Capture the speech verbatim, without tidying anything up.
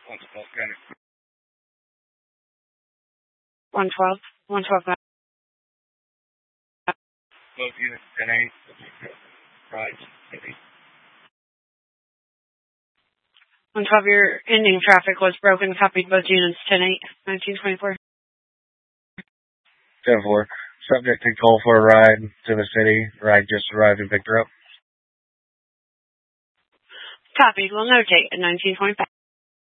one twelve. one twelve. Both units ten eight. Right. one twelve, your ending traffic was broken. Copied both units ten eight. nineteen twenty-four. ten four. Subject to call for a ride to the city. Ride just arrived and picked her up. Copied. We'll notate at nineteen twenty-five.